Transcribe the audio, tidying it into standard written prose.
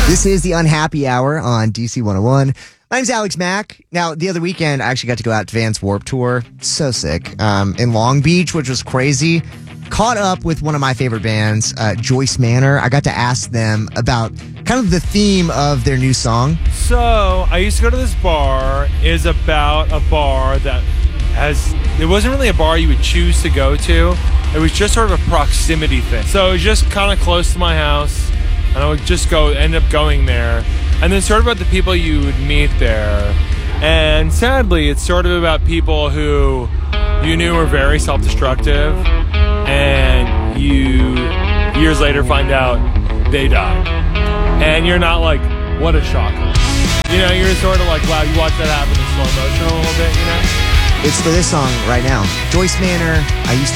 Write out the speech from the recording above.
This is the Unhappy Hour on DC 101. My name's Alex Mack. Now, the other weekend, I actually got to go out to Vans Warped Tour. So sick. In Long Beach, which was crazy. Caught up with one of my favorite bands, Joyce Manor. I got to ask them about kind of the theme of their new song. So, I used to go to this bar. It is about a bar that it wasn't really a bar you would choose to go to. It was just sort of a proximity thing. So it was just kind of close to my house, and I would just end up going there. And then sort of about the people you would meet there. And sadly, it's sort of about people who you knew were very self-destructive, and you, years later, find out they died. And you're not like, what a shocker. You know, you're sort of like, wow, you watch that happen in slow motion a little bit, you know? It's for this song right now. Joyce Manor, I used to